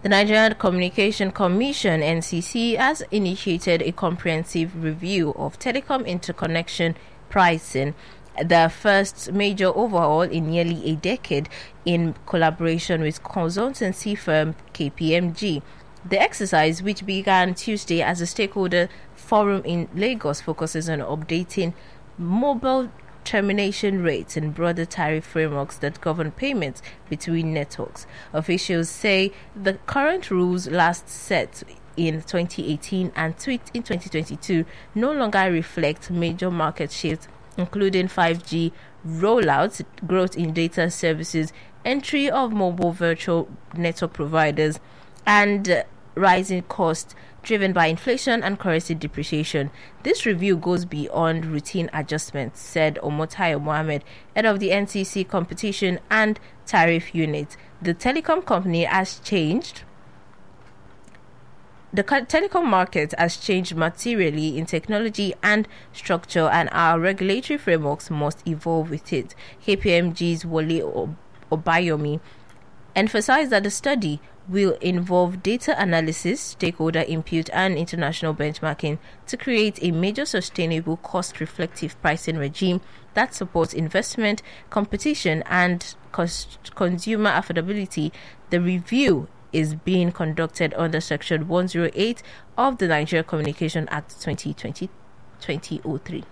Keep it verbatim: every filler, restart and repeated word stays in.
The Nigerian Communication Commission (N C C) has initiated a comprehensive review of telecom interconnection pricing, the first major overhaul in nearly a decade, in collaboration with consultancy firm K P M G. The exercise, which began Tuesday as a stakeholder forum in Lagos, focuses on updating mobile termination rates and broader tariff frameworks that govern payments between networks. Officials say the current rules, last set in twenty eighteen and tweaked in twenty twenty-two, no longer reflect major market shifts, including five G rollouts, growth in data services, entry of mobile virtual network providers, and uh, rising costs driven by inflation and currency depreciation. This review goes beyond routine adjustments, said Omotayo Mohammed, head of the N C C Competition and Tariff Unit. The telecom company has changed. The telecom market has changed materially in technology and structure, and our regulatory frameworks must evolve with it. K P M G's Wole Obayomi emphasized that the study will involve data analysis, stakeholder input, and international benchmarking to create a major sustainable cost-reflective pricing regime that supports investment, competition, and cost- consumer affordability. The review is being conducted under Section one oh eight of the Nigeria Communication Act twenty twenty, twenty oh three.